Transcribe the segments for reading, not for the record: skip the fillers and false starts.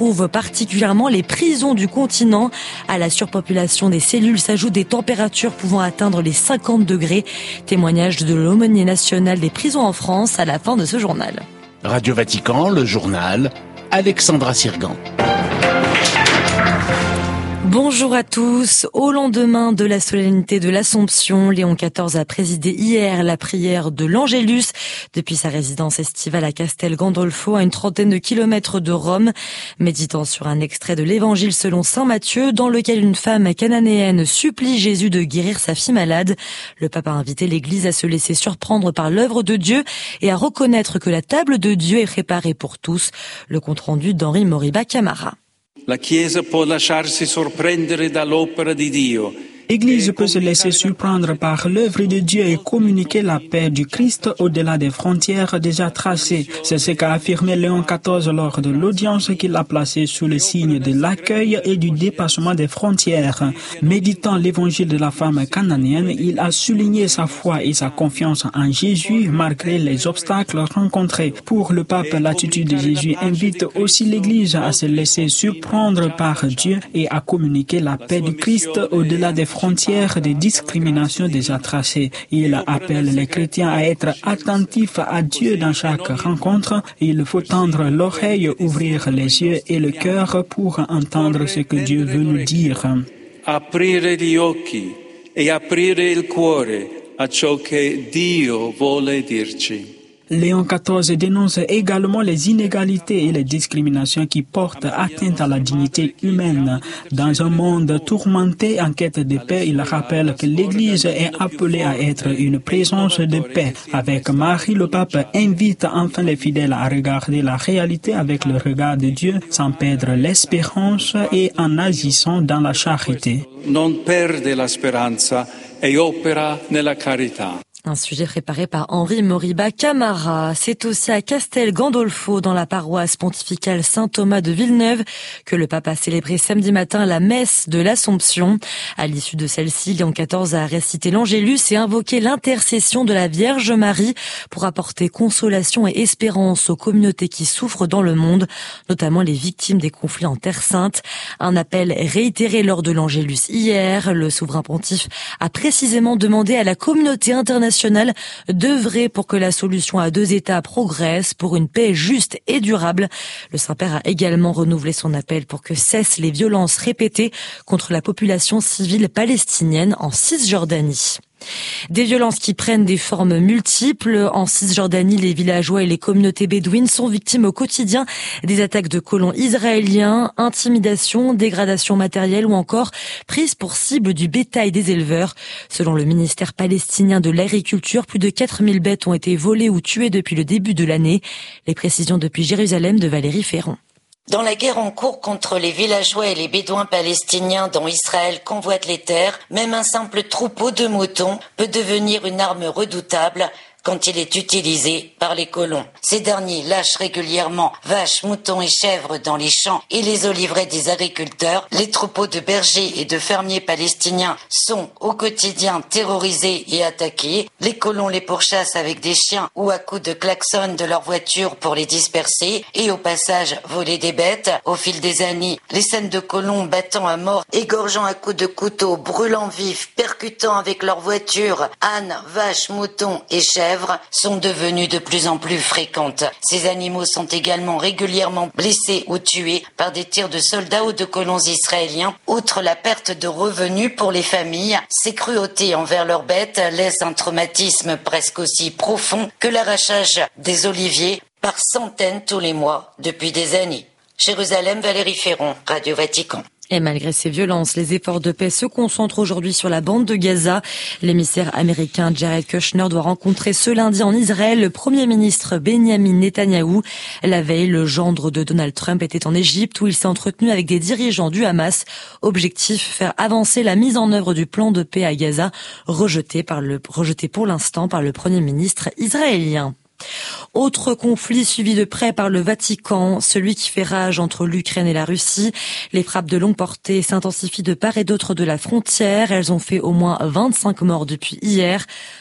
trouve particulièrement les prisons du continent. À la surpopulation des cellules s'ajoutent des températures pouvant atteindre les 50 degrés. Témoignage de l'aumônier national des prisons en France à la fin de ce journal. Radio Vatican, le journal, Alexandra Sirgan. Bonjour à tous. Au lendemain de la solennité de l'Assomption, Léon XIV a présidé hier la prière de l'Angélus depuis sa résidence estivale à Castel Gandolfo, à une trentaine de kilomètres de Rome. Méditant sur un extrait de l'Évangile selon saint Matthieu, dans lequel une femme cananéenne supplie Jésus de guérir sa fille malade, le pape a invité l'Église à se laisser surprendre par l'œuvre de Dieu et à reconnaître que la table de Dieu est préparée pour tous. Le compte-rendu d'Henri Moriba Camara. La Chiesa può lasciarsi sorprendere dall'opera di Dio. L'Église peut se laisser surprendre par l'œuvre de Dieu et communiquer la paix du Christ au-delà des frontières déjà tracées. C'est ce qu'a affirmé Léon XIV lors de l'audience qu'il a placée sous le signe de l'accueil et du dépassement des frontières. Méditant l'évangile de la femme cananéenne, il a souligné sa foi et sa confiance en Jésus malgré les obstacles rencontrés. Pour le pape, l'attitude de Jésus invite aussi l'Église à se laisser surprendre par Dieu et à communiquer la paix du Christ au-delà des frontières des discriminations déjà tracées. Il appelle les chrétiens à être attentifs à Dieu dans chaque rencontre. Il faut tendre l'oreille, ouvrir les yeux et le cœur pour entendre ce que Dieu veut nous dire. Aprire gli occhi e aprire il cuore a ciò che Dio vuole dirci. Léon XIV dénonce également les inégalités et les discriminations qui portent atteinte à la dignité humaine. Dans un monde tourmenté en quête de paix, il rappelle que l'Église est appelée à être une présence de paix. Avec Marie, le pape invite enfin les fidèles à regarder la réalité avec le regard de Dieu, sans perdre l'espérance et en agissant dans la charité. Non perde la speranza e opera nella carità. Un sujet préparé par Henri Moriba Camara. C'est aussi à Castel Gandolfo, dans la paroisse pontificale Saint-Thomas de Villeneuve, que le pape a célébré samedi matin la messe de l'Assomption. À l'issue de celle-ci, Léon XIV a récité l'Angélus et invoqué l'intercession de la Vierge Marie pour apporter consolation et espérance aux communautés qui souffrent dans le monde, notamment les victimes des conflits en Terre Sainte. Un appel réitéré lors de l'Angélus hier. Le souverain pontife a précisément demandé à la communauté internationale d'œuvrer pour que la solution à deux États progresse pour une paix juste et durable. Le Saint-Père a également renouvelé son appel pour que cessent les violences répétées contre la population civile palestinienne en Cisjordanie. Des violences qui prennent des formes multiples. En Cisjordanie, les villageois et les communautés bédouines sont victimes au quotidien des attaques de colons israéliens, intimidation, dégradation matérielle ou encore prise pour cible du bétail des éleveurs. Selon le ministère palestinien de l'Agriculture, plus de 4000 bêtes ont été volées ou tuées depuis le début de l'année. Les précisions depuis Jérusalem de Valérie Ferron. Dans la guerre en cours contre les villageois et les bédouins palestiniens dont Israël convoite les terres, même un simple troupeau de moutons peut devenir une arme redoutable quand il est utilisé par les colons. Ces derniers lâchent régulièrement vaches, moutons et chèvres dans les champs et les oliveraies des agriculteurs. Les troupeaux de bergers et de fermiers palestiniens sont au quotidien terrorisés et attaqués. Les colons les pourchassent avec des chiens ou à coups de klaxon de leur voiture pour les disperser et au passage voler des bêtes. Au fil des années, les scènes de colons battant à mort, égorgeant à coups de couteau, brûlant vifs, percutant avec leur voiture ânes, vaches, moutons et chèvres sont devenues de plus en plus fréquentes. Ces animaux sont également régulièrement blessés ou tués par des tirs de soldats ou de colons israéliens. Outre la perte de revenus pour les familles, ces cruautés envers leurs bêtes laissent un traumatisme presque aussi profond que l'arrachage des oliviers par centaines tous les mois depuis des années. Jérusalem, Valérie Ferron, Radio Vatican. Et malgré ces violences, les efforts de paix se concentrent aujourd'hui sur la bande de Gaza. L'émissaire américain Jared Kushner doit rencontrer ce lundi en Israël le Premier ministre Benjamin Netanyahou. La veille, le gendre de Donald Trump était en Égypte où il s'est entretenu avec des dirigeants du Hamas. Objectif, faire avancer la mise en œuvre du plan de paix à Gaza, rejeté pour l'instant par le Premier ministre israélien. Autre conflit suivi de près par le Vatican, celui qui fait rage entre l'Ukraine et la Russie. Les frappes de longue portée s'intensifient de part et d'autre de la frontière. Elles ont fait au moins 25 morts depuis hier.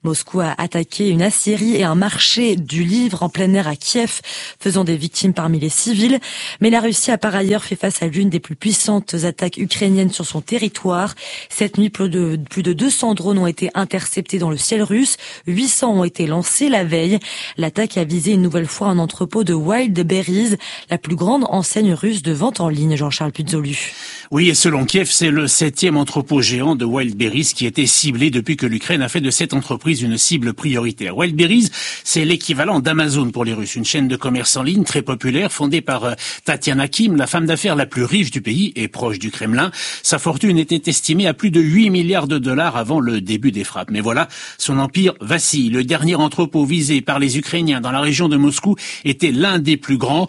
Moscou a attaqué une aciérie et un marché du livre en plein air à Kiev, faisant des victimes parmi les civils. Mais la Russie a par ailleurs fait face à l'une des plus puissantes attaques ukrainiennes sur son territoire. Cette nuit, plus de 200 drones ont été interceptés dans le ciel russe. 800 ont été lancés la veille. L'attaque a visé une nouvelle fois un entrepôt de Wild Berries, la plus grande enseigne russe de vente en ligne, Jean-Charles Puzolu. Oui, et selon Kiev, c'est le 7e entrepôt géant de Wild Berries qui a été ciblé depuis que l'Ukraine a fait de cette entreprise une cible prioritaire. Wild Berries, c'est l'équivalent d'Amazon pour les Russes, une chaîne de commerce en ligne très populaire fondée par Tatiana Kim, la femme d'affaires la plus riche du pays et proche du Kremlin. Sa fortune était estimée à plus de 8 milliards de dollars avant le début des frappes. Mais voilà, son empire vacille. Le dernier entrepôt visé par les Ukrainiens dans la région de Moscou était l'un des plus grands.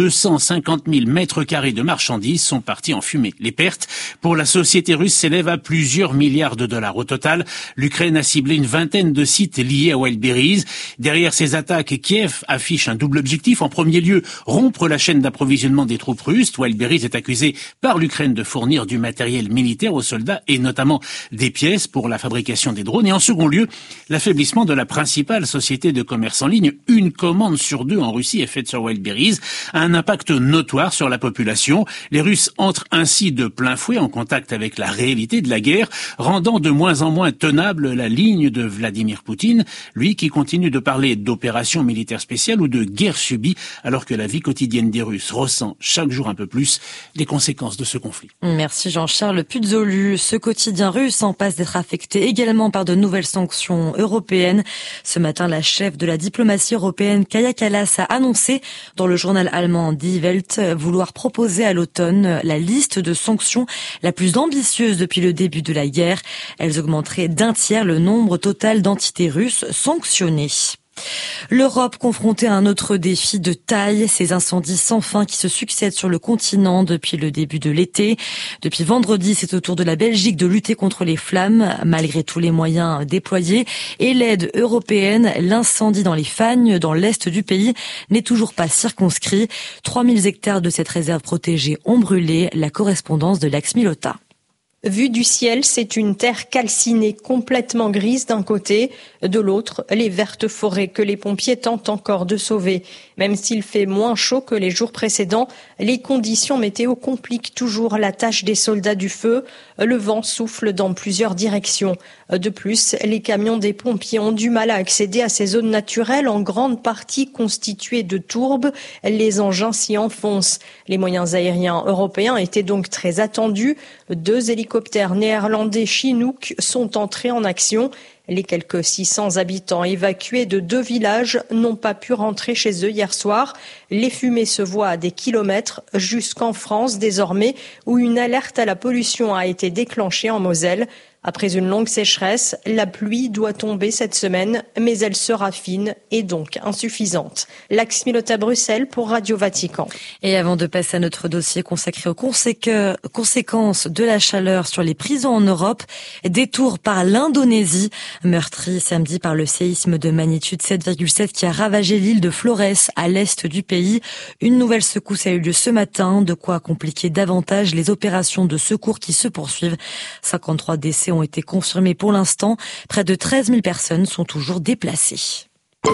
250 000 mètres carrés de marchandises sont partis en fumée. Les pertes pour la société russe s'élèvent à plusieurs milliards de dollars. Au total, l'Ukraine a ciblé une vingtaine de sites liés à Wild Berries. Derrière ces attaques, Kiev affiche un double objectif. En premier lieu, rompre la chaîne d'approvisionnement des troupes russes. Wild Berries est accusé par l'Ukraine de fournir du matériel militaire aux soldats et notamment des pièces pour la fabrication des drones. Et en second lieu, l'affaiblissement de la principale société de commerce en ligne. Une commande sur 2 en Russie est faite sur Wild Berries, a un impact notoire sur la population. Les Russes entrent ainsi de plein fouet en contact avec la réalité de la guerre, rendant de moins en moins tenable la ligne de Vladimir Poutine, lui qui continue de parler d'opérations militaires spéciales ou de guerre subie, alors que la vie quotidienne des Russes ressent chaque jour un peu plus les conséquences de ce conflit. Merci Jean-Charles Puzolu. Ce quotidien russe en passe d'être affecté également par de nouvelles sanctions européennes. Ce matin, la chef de la diplomatie européenne, Kaja Kallas, a annoncé dans le journal allemand Die Welt vouloir proposer à l'automne la liste de sanctions la plus ambitieuse depuis le début de la guerre. Elles augmenteraient d'un tiers le nombre total d'entités russes sanctionnées. L'Europe confrontée à un autre défi de taille, ces incendies sans fin qui se succèdent sur le continent depuis le début de l'été. Depuis vendredi, c'est au tour de la Belgique de lutter contre les flammes, malgré tous les moyens déployés. Et l'aide européenne, l'incendie dans les Fagnes, dans l'est du pays, n'est toujours pas circonscrit. 3000 hectares de cette réserve protégée ont brûlé. La correspondance de Lax Milota. Vue du ciel, c'est une terre calcinée, complètement grise d'un côté, de l'autre, les vertes forêts que les pompiers tentent encore de sauver. Même s'il fait moins chaud que les jours précédents, les conditions météo compliquent toujours la tâche des soldats du feu. Le vent souffle dans plusieurs directions. De plus, les camions des pompiers ont du mal à accéder à ces zones naturelles en grande partie constituées de tourbes. Les engins s'y enfoncent. Les moyens aériens européens étaient donc très attendus. 2 hélicoptères néerlandais Chinook sont entrés en action. Les quelques 600 habitants évacués de 2 villages n'ont pas pu rentrer chez eux hier soir. Les fumées se voient à des kilomètres jusqu'en France désormais, où une alerte à la pollution a été déclenchée en Moselle. Après une longue sécheresse, la pluie doit tomber cette semaine, mais elle sera fine et donc insuffisante. Lax Milota, Bruxelles pour Radio Vatican. Et avant de passer à notre dossier consacré aux conséquences de la chaleur sur les prisons en Europe, détour par l'Indonésie, meurtri samedi par le séisme de magnitude 7,7 qui a ravagé l'île de Flores à l'est du pays. Une nouvelle secousse a eu lieu ce matin, de quoi compliquer davantage les opérations de secours qui se poursuivent. 53 décès ont été confirmés pour l'instant. Près de 13 000 personnes sont toujours déplacées.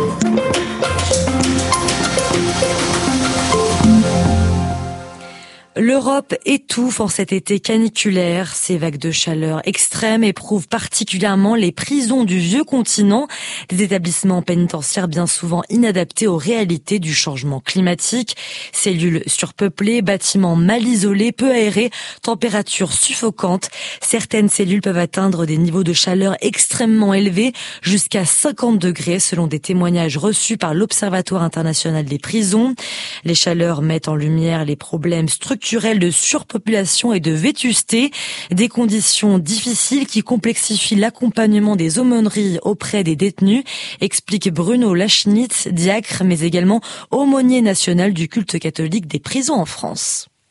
L'Europe étouffe en cet été caniculaire. Ces vagues de chaleur extrêmes éprouvent particulièrement les prisons du vieux continent, des établissements pénitentiaires bien souvent inadaptés aux réalités du changement climatique. Cellules surpeuplées, bâtiments mal isolés, peu aérés, températures suffocantes. Certaines cellules peuvent atteindre des niveaux de chaleur extrêmement élevés, jusqu'à 50 degrés selon des témoignages reçus par l'Observatoire international des prisons. Les chaleurs mettent en lumière les problèmes structurels de surpopulation et de vétusté, des conditions difficiles qui complexifient l'accompagnement des aumôneries auprès des détenus, explique Bruno Lachnitz, diacre mais également aumônier national du culte catholique des prisons en France.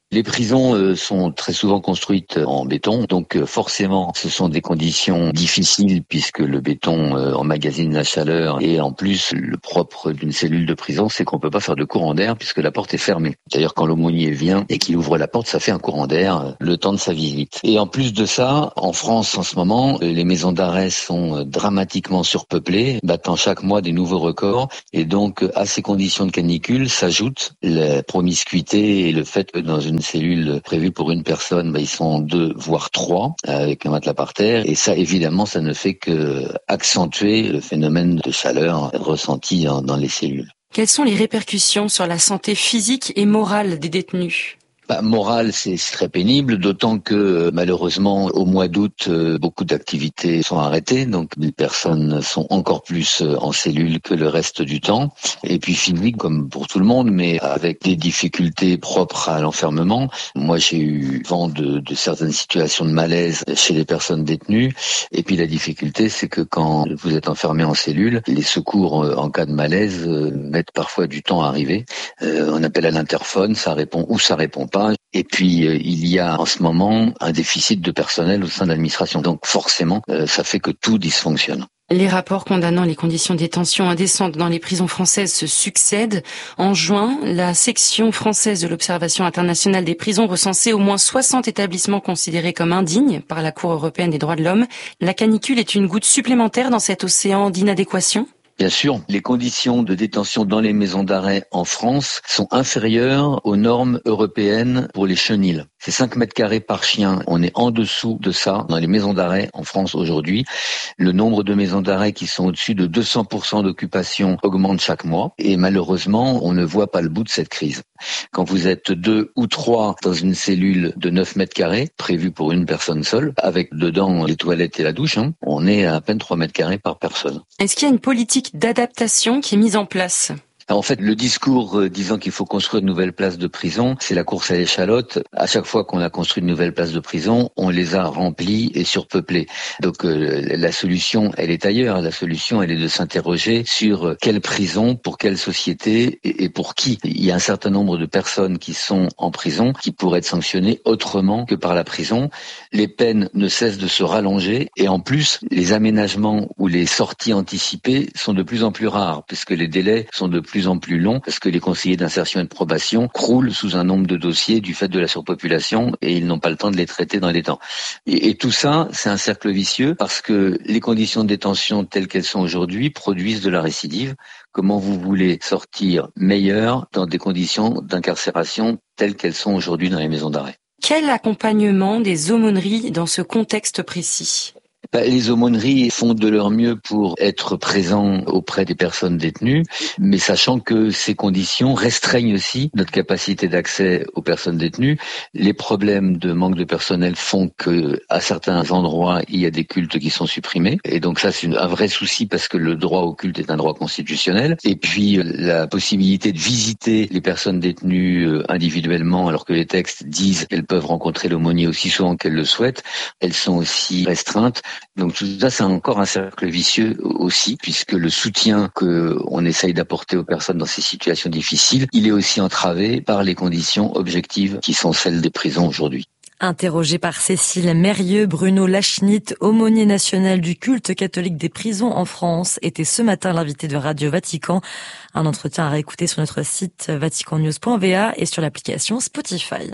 Les prisons sont très souvent construites en béton, donc forcément ce sont des conditions difficiles puisque le béton emmagasine la chaleur et en plus le propre d'une cellule de prison c'est qu'on peut pas faire de courant d'air puisque la porte est fermée. D'ailleurs quand l'aumônier vient et qu'il ouvre la porte ça fait un courant d'air le temps de sa visite. Et en plus de ça, en France en ce moment, les maisons d'arrêt sont dramatiquement surpeuplées, battant chaque mois des nouveaux records et donc à ces conditions de canicule s'ajoute la promiscuité et le fait que dans une cellule prévue pour une personne, ils sont 2 voire 3 avec un matelas par terre et ça évidemment ça ne fait que accentuer le phénomène de chaleur ressenti dans les cellules. Quelles sont les répercussions sur la santé physique et morale des détenus ? Morale, c'est très pénible, d'autant que malheureusement au mois d'août, beaucoup d'activités sont arrêtées, donc les personnes sont encore plus en cellule que le reste du temps. Et puis physique, comme pour tout le monde, mais avec des difficultés propres à l'enfermement. Moi, j'ai eu vent de certaines situations de malaise chez les personnes détenues. Et puis la difficulté, c'est que quand vous êtes enfermé en cellule, les secours en cas de malaise mettent parfois du temps à arriver. On appelle à l'interphone, ça répond ou ça répond pas. Et puis, il y a en ce moment un déficit de personnel au sein de l'administration. Donc forcément, ça fait que tout dysfonctionne. Les rapports condamnant les conditions de détention indécentes dans les prisons françaises se succèdent. En juin, la section française de l'Observation internationale des prisons recensait au moins 60 établissements considérés comme indignes par la Cour européenne des droits de l'homme. La canicule est une goutte supplémentaire dans cet océan d'inadéquation ? Bien sûr, les conditions de détention dans les maisons d'arrêt en France sont inférieures aux normes européennes pour les chenils. C'est 5 mètres carrés par chien. On est en dessous de ça dans les maisons d'arrêt en France aujourd'hui. Le nombre de maisons d'arrêt qui sont au-dessus de 200% d'occupation augmente chaque mois. Et malheureusement, on ne voit pas le bout de cette crise. Quand vous êtes 2 ou 3 dans une cellule de 9 mètres carrés, prévue pour une personne seule, avec dedans les toilettes et la douche, on est à peine 3 mètres carrés par personne. Est-ce qu'il y a une politique d'adaptation qui est mise en place ? En fait, le discours disant qu'il faut construire de nouvelles places de prison, c'est la course à l'échalote. À chaque fois qu'on a construit de nouvelles places de prison, on les a remplies et surpeuplées. Donc la solution, elle est ailleurs. La solution, elle est de s'interroger sur quelle prison, pour quelle société et pour qui. Il y a un certain nombre de personnes qui sont en prison qui pourraient être sanctionnées autrement que par la prison. Les peines ne cessent de se rallonger et en plus, les aménagements ou les sorties anticipées sont de plus en plus rares puisque les délais sont de plus en plus long parce que les conseillers d'insertion et de probation croulent sous un nombre de dossiers du fait de la surpopulation et ils n'ont pas le temps de les traiter dans les temps. Et tout ça, c'est un cercle vicieux parce que les conditions de détention telles qu'elles sont aujourd'hui produisent de la récidive. Comment vous voulez sortir meilleur dans des conditions d'incarcération telles qu'elles sont aujourd'hui dans les maisons d'arrêt ? Quel accompagnement des aumôneries dans ce contexte précis ? Les aumôneries font de leur mieux pour être présents auprès des personnes détenues, mais sachant que ces conditions restreignent aussi notre capacité d'accès aux personnes détenues. Les problèmes de manque de personnel font que, à certains endroits, il y a des cultes qui sont supprimés. Et donc ça, c'est un vrai souci parce que le droit au culte est un droit constitutionnel. Et puis, la possibilité de visiter les personnes détenues individuellement, alors que les textes disent qu'elles peuvent rencontrer l'aumônier aussi souvent qu'elles le souhaitent, elles sont aussi restreintes. Donc tout ça, c'est encore un cercle vicieux aussi, puisque le soutien qu'on essaye d'apporter aux personnes dans ces situations difficiles, il est aussi entravé par les conditions objectives qui sont celles des prisons aujourd'hui. Interrogé par Cécile Mérieux, Bruno Lachnit, aumônier national du culte catholique des prisons en France, était ce matin l'invité de Radio Vatican. Un entretien à réécouter sur notre site vaticannews.va et sur l'application Spotify.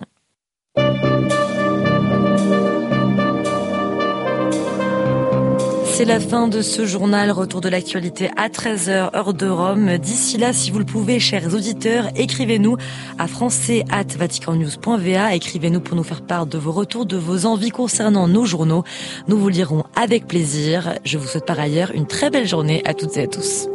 C'est la fin de ce journal. Retour de l'actualité à 13h, heure de Rome. D'ici là, si vous le pouvez, chers auditeurs, écrivez-nous à français@vaticannews.va. Écrivez-nous pour nous faire part de vos retours, de vos envies concernant nos journaux. Nous vous lirons avec plaisir. Je vous souhaite par ailleurs une très belle journée à toutes et à tous.